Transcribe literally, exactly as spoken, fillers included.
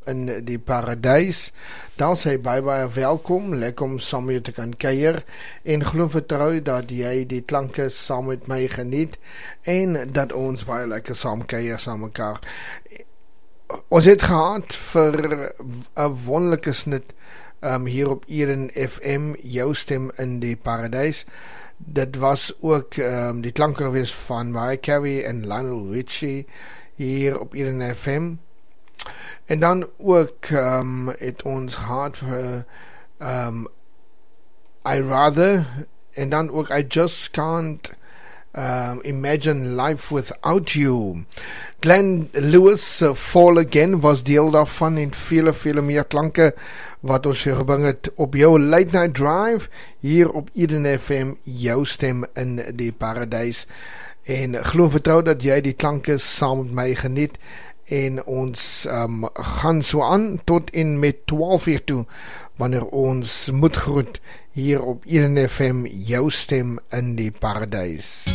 in die paradys. Dan sê baie baie welkom, lekker om saam met jou te kan kuier en glo vertrou dat jy die klanke saam met my geniet en dat ons baie lekker saam kuier saam mekaar. Ons het gehad vir 'n wonderlike snit um, hier op Eden F M, jou stem in die paradys. Dit was ook um, die klanke gewees van Mariah Carey en Lionel Richie hier op Eden F M. En dan ook um, het ons gehad vir um, I Rather, en dan ook I Just Can't um, Imagine Life Without You. Glenn Lewis uh, Fall Again was deel daarvan en vele vele meer klanke wat ons hier gebring het op jou Late Night Drive hier op Eden F M, jou stem in die paradys. En glo vertrou dat jy die klanke saam met my geniet. En ons um, gaan so aan tot en met twaalf uur toe, wanneer ons moet groet hier op Eden F M, jou stem in die paradys.